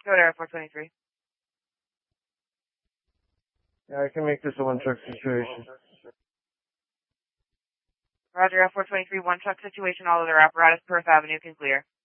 Go to F423. Yeah, I can make this a one-truck situation. Roger, F423, one-truck situation. All other apparatus, Perth Avenue can clear.